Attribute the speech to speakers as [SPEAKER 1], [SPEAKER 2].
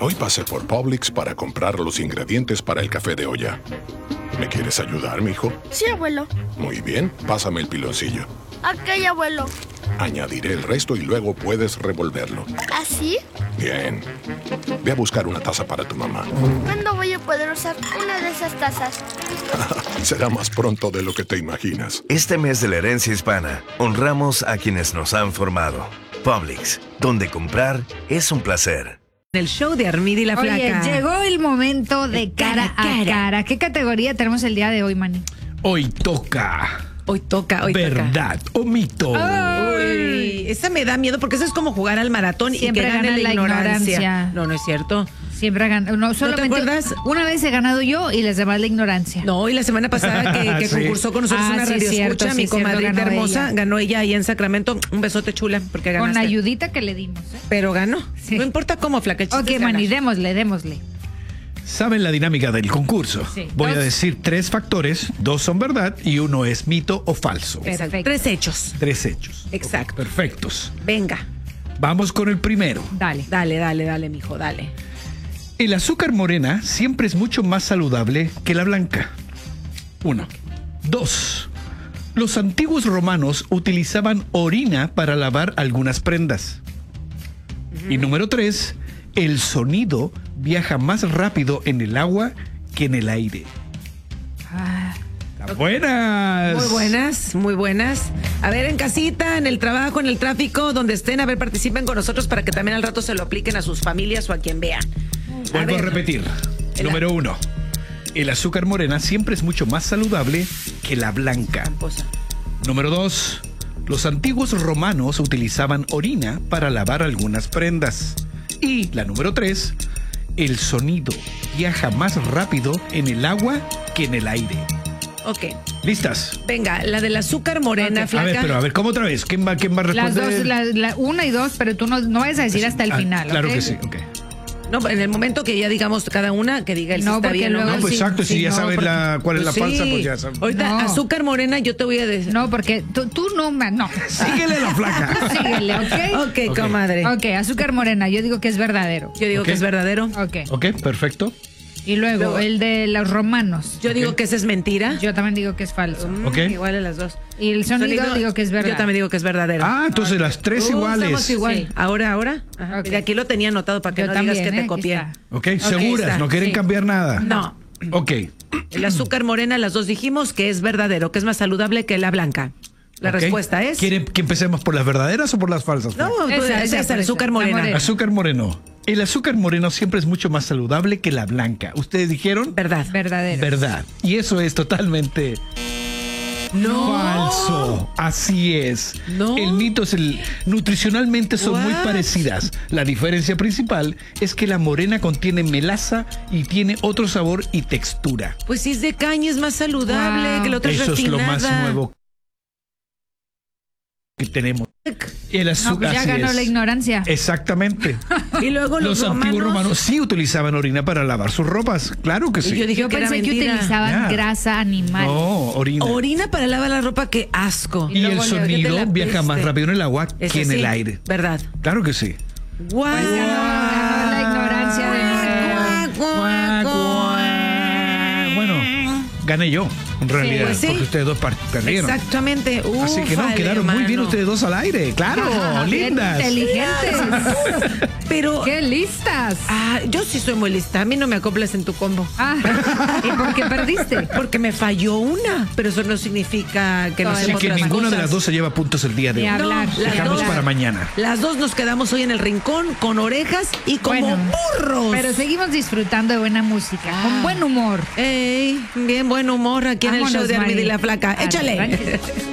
[SPEAKER 1] Hoy pasé por Publix para comprar los ingredientes para el café de olla. ¿Me quieres ayudar, mijo?
[SPEAKER 2] Sí, abuelo.
[SPEAKER 1] Muy bien, pásame el piloncillo.
[SPEAKER 2] Ok, abuelo.
[SPEAKER 1] Añadiré el resto y luego puedes revolverlo.
[SPEAKER 2] ¿Así?
[SPEAKER 1] Bien. Ve a buscar una taza para tu mamá.
[SPEAKER 2] ¿Cuándo voy a poder usar una de esas tazas?
[SPEAKER 1] Será más pronto de lo que te imaginas.
[SPEAKER 3] Este mes de la herencia hispana, honramos a quienes nos han formado. Publix, donde comprar es un placer.
[SPEAKER 4] El show de Armida y la Flaca.
[SPEAKER 5] Oye, llegó el momento de cara a cara. ¿Qué categoría tenemos el día de hoy, Manny?
[SPEAKER 6] Hoy toca.
[SPEAKER 4] Hoy toca.
[SPEAKER 6] ¿Verdad o mito?
[SPEAKER 4] Uy, esa me da miedo porque eso es como jugar al maratón
[SPEAKER 5] Siempre
[SPEAKER 4] y que gane
[SPEAKER 5] gana
[SPEAKER 4] la ignorancia. No es cierto.
[SPEAKER 5] Siempre gana. No, solamente
[SPEAKER 4] te acuerdas?
[SPEAKER 5] Una vez he ganado yo y las demás la ignorancia.
[SPEAKER 4] No, y la semana pasada que
[SPEAKER 6] Sí.
[SPEAKER 4] concursó con nosotros una
[SPEAKER 5] sí,
[SPEAKER 4] radio
[SPEAKER 5] cierto,
[SPEAKER 4] escucha, mi
[SPEAKER 5] sí, cierto,
[SPEAKER 4] comadrita
[SPEAKER 5] ganó
[SPEAKER 4] hermosa,
[SPEAKER 5] ella.
[SPEAKER 4] ganó ella ahí en Sacramento. Un besote chula, porque ganaste.
[SPEAKER 5] Con la ayudita que le dimos.
[SPEAKER 4] Pero ganó.
[SPEAKER 5] Sí.
[SPEAKER 4] No importa cómo, Flaca, el chiste
[SPEAKER 5] Ok,
[SPEAKER 4] es ganar.
[SPEAKER 5] Manny, démosle.
[SPEAKER 6] ¿Saben la dinámica del concurso?
[SPEAKER 5] Sí.
[SPEAKER 6] Voy a
[SPEAKER 5] Dos.
[SPEAKER 6] decir 3 factores, 2 son verdad y 1 es mito o falso.
[SPEAKER 4] Exacto.
[SPEAKER 5] Perfecto.
[SPEAKER 4] 3 hechos.
[SPEAKER 6] 3 hechos.
[SPEAKER 4] Exacto.
[SPEAKER 6] Ok, perfectos.
[SPEAKER 4] Venga.
[SPEAKER 6] Vamos con el primero.
[SPEAKER 5] Dale.
[SPEAKER 4] Dale, mijo, dale.
[SPEAKER 6] El azúcar morena siempre es mucho más saludable que la blanca. 1. 2. Los antiguos romanos utilizaban orina para lavar algunas prendas. Y número 3. El sonido viaja más rápido en el agua que en el aire. ¡Están buenas!
[SPEAKER 4] Muy buenas. A ver, en casita, en el trabajo, en el tráfico, donde estén, a ver, participen con nosotros para que también al rato se lo apliquen a sus familias o a quien vean.
[SPEAKER 6] Vuelvo a repetir. Número 1. El azúcar morena siempre es mucho más saludable que la blanca.
[SPEAKER 4] Tramposa.
[SPEAKER 6] Número 2. Los antiguos romanos utilizaban orina para lavar algunas prendas. Y la número 3. El sonido viaja más rápido en el agua que en el aire.
[SPEAKER 4] Ok.
[SPEAKER 6] ¿Listas?
[SPEAKER 4] Venga, la del azúcar morena,
[SPEAKER 5] Ok.
[SPEAKER 4] Flaca.
[SPEAKER 6] A ver, ¿cómo otra vez? ¿Quién va a
[SPEAKER 5] Las
[SPEAKER 6] responder?
[SPEAKER 5] dos, la 1 y 2, pero tú no vayas a decir hasta el final.
[SPEAKER 6] Claro
[SPEAKER 5] ¿ok?
[SPEAKER 6] que sí, ok.
[SPEAKER 4] No, en el momento que ya digamos cada una, que diga el
[SPEAKER 5] No,
[SPEAKER 4] si está
[SPEAKER 5] porque
[SPEAKER 4] bien o
[SPEAKER 5] luego
[SPEAKER 4] no.
[SPEAKER 6] No, pues
[SPEAKER 5] sí,
[SPEAKER 6] exacto, si
[SPEAKER 5] sí,
[SPEAKER 6] ya
[SPEAKER 5] no,
[SPEAKER 6] sabes
[SPEAKER 5] porque-
[SPEAKER 6] cuál es la
[SPEAKER 4] Pues
[SPEAKER 6] falsa,
[SPEAKER 4] sí.
[SPEAKER 6] pues ya sabes.
[SPEAKER 4] Ahorita,
[SPEAKER 5] No.
[SPEAKER 4] azúcar morena, yo te voy a decir.
[SPEAKER 5] No, porque tú no.
[SPEAKER 6] Síguele la flaca.
[SPEAKER 5] Síguele, ¿ok?
[SPEAKER 4] Ok, comadre.
[SPEAKER 5] Ok, azúcar morena, yo digo que es verdadero.
[SPEAKER 4] Yo digo
[SPEAKER 6] Ok.
[SPEAKER 4] que es verdadero.
[SPEAKER 5] Ok.
[SPEAKER 6] Ok, perfecto.
[SPEAKER 5] Y luego, el de los romanos.
[SPEAKER 4] Yo digo que esa es mentira.
[SPEAKER 5] Yo también digo que es falso.
[SPEAKER 6] Ok.
[SPEAKER 4] Igual a las dos.
[SPEAKER 5] Y el sonido digo que es verdad.
[SPEAKER 4] Yo también digo que es verdadero.
[SPEAKER 6] Ah, entonces las 3 iguales.
[SPEAKER 4] Estamos igual.
[SPEAKER 5] Sí.
[SPEAKER 4] Ahora. Ajá.
[SPEAKER 5] Ok.
[SPEAKER 4] Mira, aquí lo tenía anotado para que
[SPEAKER 5] Yo
[SPEAKER 4] no
[SPEAKER 5] también,
[SPEAKER 4] digas que te
[SPEAKER 5] aquí
[SPEAKER 4] copié.
[SPEAKER 5] está.
[SPEAKER 6] Ok, seguras,
[SPEAKER 4] está,
[SPEAKER 6] no quieren
[SPEAKER 5] sí.
[SPEAKER 6] cambiar nada.
[SPEAKER 4] No.
[SPEAKER 6] Ok.
[SPEAKER 4] El azúcar morena, las dos dijimos que es verdadero, que es más saludable que la blanca. La
[SPEAKER 6] Ok.
[SPEAKER 4] respuesta es.
[SPEAKER 6] ¿Quieren que empecemos por las verdaderas o por las falsas?
[SPEAKER 4] No,
[SPEAKER 6] Fran?
[SPEAKER 4] esa es el azúcar
[SPEAKER 5] la
[SPEAKER 4] morena.
[SPEAKER 5] morena.
[SPEAKER 6] Azúcar moreno. El azúcar moreno siempre es mucho más saludable que la blanca. ¿Ustedes dijeron?
[SPEAKER 4] Verdad.
[SPEAKER 5] Verdadero.
[SPEAKER 6] Verdad. Y eso es totalmente
[SPEAKER 4] No.
[SPEAKER 6] falso. Así es.
[SPEAKER 4] No.
[SPEAKER 6] El mito es nutricionalmente son muy
[SPEAKER 4] What?
[SPEAKER 6] parecidas. La diferencia principal es que la morena contiene melaza y tiene otro sabor y textura.
[SPEAKER 4] Pues si es de caña es más saludable
[SPEAKER 5] Wow.
[SPEAKER 4] que la otra
[SPEAKER 6] Eso es lo
[SPEAKER 4] refinada.
[SPEAKER 6] más nuevo que tenemos. El
[SPEAKER 5] No,
[SPEAKER 6] azúcar.
[SPEAKER 5] pues ya
[SPEAKER 6] así
[SPEAKER 5] ganó
[SPEAKER 6] es.
[SPEAKER 5] la ignorancia.
[SPEAKER 6] Exactamente.
[SPEAKER 4] Y luego
[SPEAKER 6] Los antiguos romanos sí utilizaban orina para lavar sus ropas. Claro que
[SPEAKER 4] Y
[SPEAKER 6] sí.
[SPEAKER 4] yo dije
[SPEAKER 5] Yo
[SPEAKER 4] que era
[SPEAKER 5] pensé que
[SPEAKER 4] mentira.
[SPEAKER 5] utilizaban
[SPEAKER 6] Ya.
[SPEAKER 5] grasa animal.
[SPEAKER 6] No, orina.
[SPEAKER 4] Orina para lavar la ropa, qué asco.
[SPEAKER 6] Y el
[SPEAKER 4] luego le-
[SPEAKER 6] sonido
[SPEAKER 4] de la
[SPEAKER 6] viaja más
[SPEAKER 4] peste.
[SPEAKER 6] rápido en el agua
[SPEAKER 4] Ese
[SPEAKER 6] que en
[SPEAKER 4] sí,
[SPEAKER 6] el aire.
[SPEAKER 4] Verdad.
[SPEAKER 6] Claro que sí.
[SPEAKER 4] Guau.
[SPEAKER 5] Ganó la ignorancia de nuevo.
[SPEAKER 6] Bueno, gané yo, en realidad,
[SPEAKER 4] pues sí.
[SPEAKER 6] porque ustedes dos perdieron.
[SPEAKER 4] Exactamente.
[SPEAKER 6] Así que no,
[SPEAKER 4] Ufale,
[SPEAKER 6] quedaron muy bien
[SPEAKER 4] mano.
[SPEAKER 6] ustedes dos al aire. Claro,
[SPEAKER 5] Bien
[SPEAKER 6] lindas.
[SPEAKER 5] inteligentes.
[SPEAKER 4] Pero
[SPEAKER 5] ¡Qué listas!
[SPEAKER 4] yo sí soy muy lista. A mí no me acoplas en tu combo.
[SPEAKER 5] Ah, ¿y por qué perdiste?
[SPEAKER 4] Porque me falló una, pero eso no significa que no
[SPEAKER 5] Así
[SPEAKER 6] Así
[SPEAKER 4] sepa
[SPEAKER 6] que
[SPEAKER 4] otras
[SPEAKER 6] ninguna de
[SPEAKER 4] cosas.
[SPEAKER 6] las dos se lleva puntos el día de
[SPEAKER 5] Ni
[SPEAKER 6] hoy.
[SPEAKER 5] hablar.
[SPEAKER 4] las
[SPEAKER 6] Dejamos
[SPEAKER 4] dos.
[SPEAKER 6] para mañana.
[SPEAKER 4] Las dos nos quedamos hoy en el rincón con orejas y como
[SPEAKER 5] Bueno,
[SPEAKER 4] burros.
[SPEAKER 5] Pero seguimos disfrutando de buena música, con buen humor.
[SPEAKER 4] Ey, bien buen humor aquí en el
[SPEAKER 5] Vámonos,
[SPEAKER 4] show de Armida y
[SPEAKER 5] Mari.
[SPEAKER 4] la Flaca. Échale.
[SPEAKER 5] Arranque.